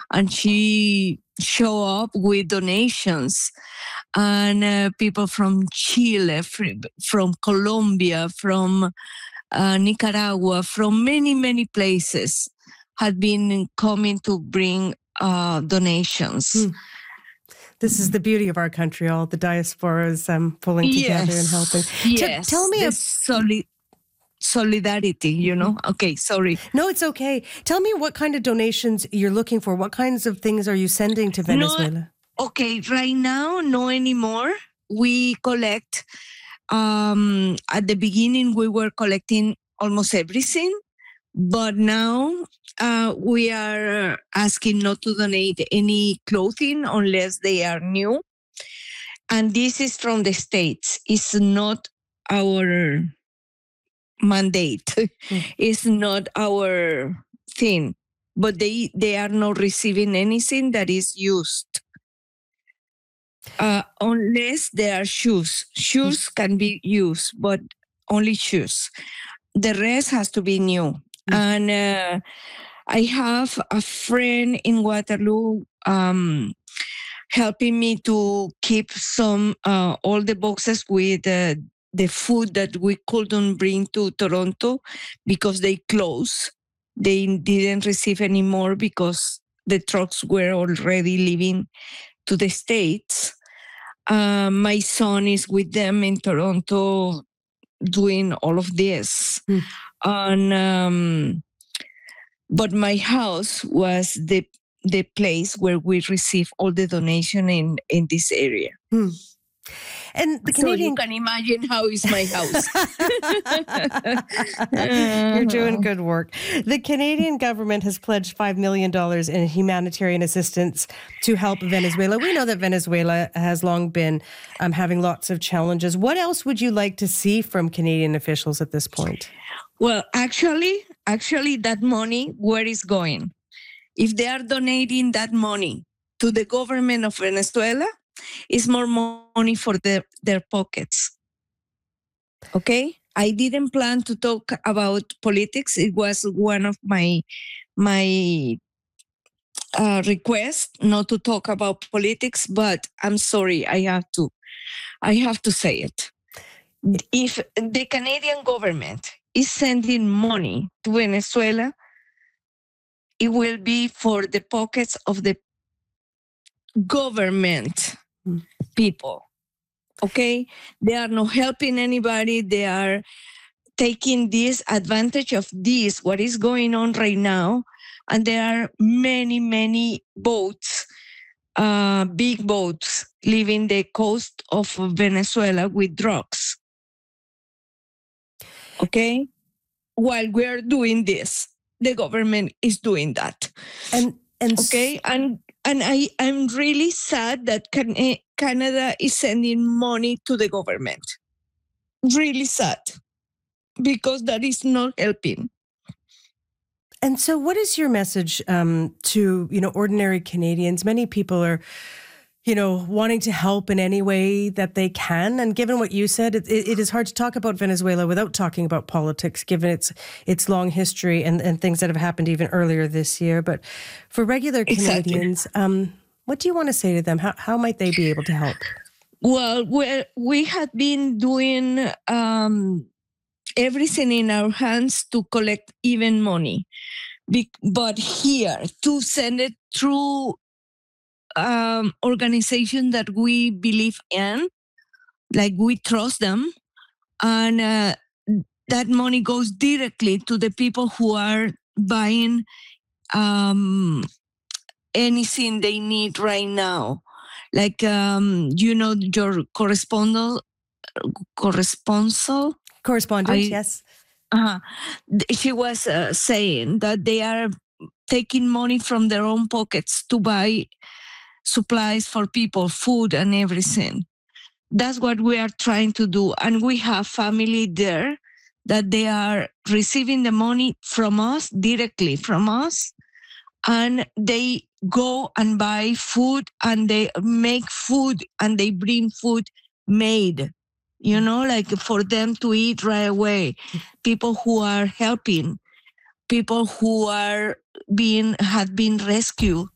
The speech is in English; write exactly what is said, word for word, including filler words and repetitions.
and she show up with donations, and uh, people from Chile, fr- from Colombia, from uh, Nicaragua, from many, many places had been coming to bring uh, donations. Hmm. This is the beauty of our country, all the diasporas um, pulling together Yes, and helping. yes. T- tell me... The a- soli- solidarity, you know? Okay, sorry. No, it's okay. Tell me what kind of donations you're looking for. What kinds of things are you sending to Venezuela? No, okay, right now, no anymore. We collect, um, at the beginning, we were collecting almost everything, but now uh, we are asking not to donate any clothing unless they are new. And this is from the States. It's not our mandate. Mm. It's not our thing. But they, they are not receiving anything that is used. Uh, unless there are shoes. Shoes can be used, but only shoes. The rest has to be new. Mm. And uh, I have a friend in Waterloo um, helping me to keep some, uh, all the boxes with uh, the food that we couldn't bring to Toronto because they closed. They didn't receive any more because the trucks were already leaving to the States. Uh, my son is with them in Toronto doing all of this. Mm. And, um, but my house was the the place where we receive all the donation in, in this area. Hmm. And the Canadian... So you can imagine how is my house. You're doing good work. The Canadian government has pledged five million dollars in humanitarian assistance to help Venezuela. We know that Venezuela has long been um, having lots of challenges. What else would you like to see from Canadian officials at this point? Well, actually, actually that money, where is going? If they are donating that money to the government of Venezuela, it's more money for their, their pockets. Okay? I didn't plan to talk about politics. It was one of my my uh, requests not to talk about politics, but I'm sorry, I have to. I have to say it. If the Canadian government is sending money to Venezuela, it will be for the pockets of the government mm. people. Okay? They are not helping anybody. They are taking this advantage of this, what is going on right now. And there are many, many boats, uh, big boats, leaving the coast of Venezuela with drugs. Okay? While we're doing this, the government is doing that. And and okay, and and I I'm really sad that can, Canada is sending money to the government. Really sad, because that is not helping. And so, what is your message um, to you know ordinary Canadians? Many people are, you know, wanting to help in any way that they can. And given what you said, it, it is hard to talk about Venezuela without talking about politics, given its its long history and, and things that have happened even earlier this year. But for regular Canadians, exactly. um, what do you want to say to them? How how might they be able to help? Well, we we have been doing um, everything in our hands to collect even money. Be- but here, to send it through um, organization that we believe in, like we trust them, and uh, that money goes directly to the people who are buying um, anything they need right now. Like, um, you know, your correspondent, corresponsal? Correspondent, I, yes. Uh, she was uh, saying that they are taking money from their own pockets to buy supplies for people, food and everything. That's what we are trying to do. And we have family there that they are receiving the money from us, directly from us. And they go and buy food and they make food and they bring food made, you know, like for them to eat right away. People who are helping, people who are being, have been rescued